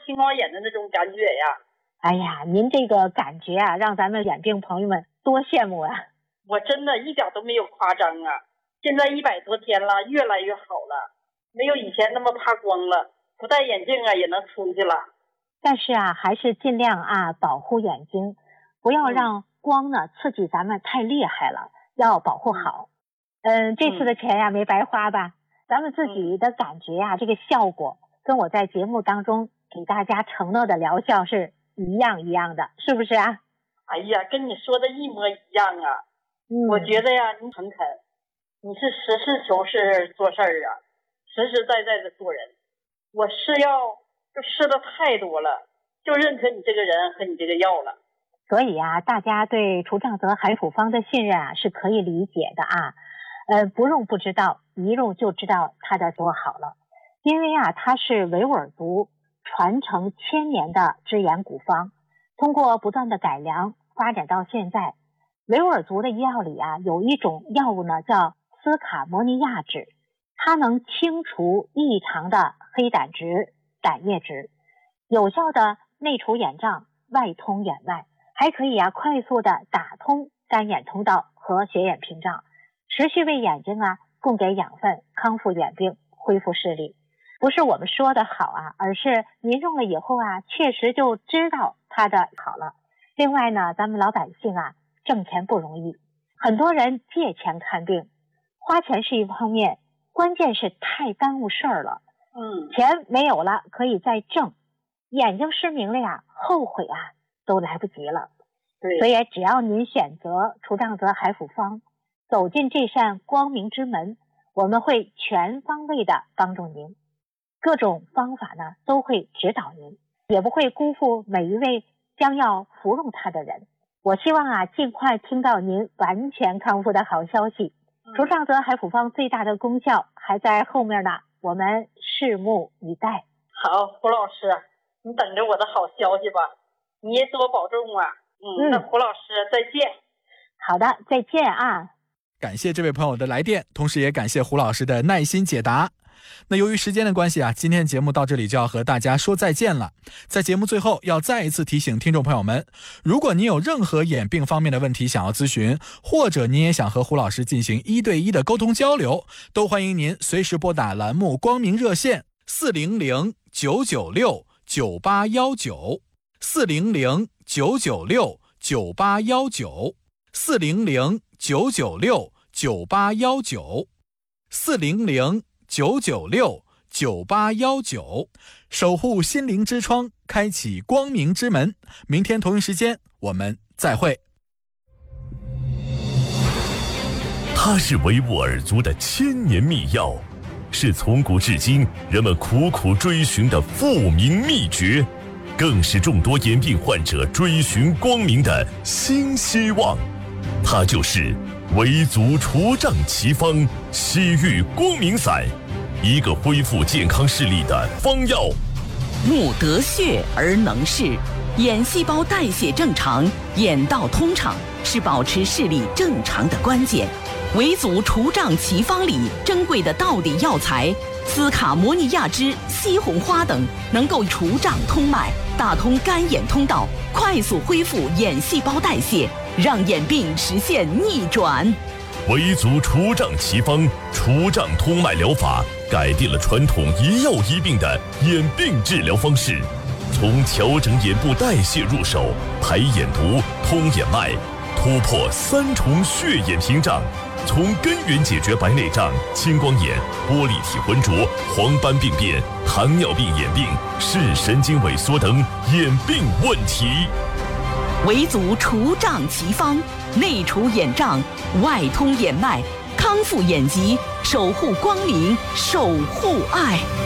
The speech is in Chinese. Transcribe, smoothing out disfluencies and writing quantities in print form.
青光眼的那种感觉呀。 哎呀，您这个感觉啊，让咱们眼病朋友们多羡慕啊！ 我真的一点都没有夸张啊，现在100多天了，越来越好了，没有以前那么怕光了，不戴眼镜啊也能出去了。 但是啊，还是尽量啊保护眼睛，不要让光呢刺激咱们太厉害了，要保护好。这次的钱呀没白花吧？咱们自己的感觉啊，这个效果跟我在节目当中给大家承诺的疗效是一样的，是不是啊？ 哎呀，跟你说的一模一样啊。我觉得呀，你诚恳，你是实事求是做事儿啊，实实在在的做人。我吃药就吃的太多了，就认可你这个人和你这个药了。 所以啊，大家对除障泽海普方的信任啊是可以理解的啊。不用不知道，一用就知道它的多好了。因为啊，它是维吾尔族传承1000年的支眼古方，通过不断的改良发展到现在。维吾尔族的医药里啊，有一种药物呢叫斯卡摩尼亚酯，它能清除异常的黑胆汁、胆液质，有效的内除眼障，外通眼外，还可以快速的打通干眼通道和血眼屏障，持续为眼睛供给养分，康复眼病，恢复视力。不是我们说的好而是您用了以后确实就知道它的好了。另外呢，咱们老百姓挣钱不容易，很多人借钱看病，花钱是一方面，关键是太耽误事儿了。钱没有了可以再挣，眼睛失明了后悔都来不及了。 对， 所以只要您选择除障泽海普方，走进这扇光明之门，我们会全方位的帮助您，各种方法呢都会指导您，也不会辜负每一位将要服用它的人。我希望尽快听到您完全康复的好消息。除障泽海普方最大的功效还在后面呢，我们拭目以待。 好，胡老师，你等着我的好消息吧，你也多保重啊。那胡老师再见。 好的，再见啊。 感谢这位朋友的来电，同时也感谢胡老师的耐心解答。那由于时间的关系今天节目到这里就要和大家说再见了。在节目最后要再一次提醒听众朋友们，如果您有任何眼病方面的问题想要咨询，或者您也想和胡老师进行1对1的沟通交流，都欢迎您随时拨打栏目光明热线400-996-9819 400-996-9819 400-996-9819 400-996-9819，守护心灵之窗，开启光明之门。明天同一时间我们再会。 它是维吾尔族的1000年秘药，是从古至今人们苦苦追寻的复明秘诀，更是众多眼病患者追寻光明的新希望。它就是维族除障奇方西域光明散，一个恢复健康视力的方药。 目得血而能视，眼细胞代谢正常，眼道通畅是保持视力正常的关键。维族除障奇方里珍贵的道理药材斯卡摩尼亚酯、西红花等，能够除障通脉，打通干眼通道，快速恢复眼细胞代谢，让眼病实现逆转。 维族除障奇方除障通脉疗法改变了传统一药一病的眼病治疗方式，从调整眼部代谢入手，排眼毒、通眼脉，突破3重血眼屏障，从根源解决白内障、青光眼、玻璃体浑浊、黄斑病变、糖尿病眼病、视神经萎缩等眼病问题。 维族除障奇方，内除眼障，外通眼脉，康复眼疾，守护光明，守护爱。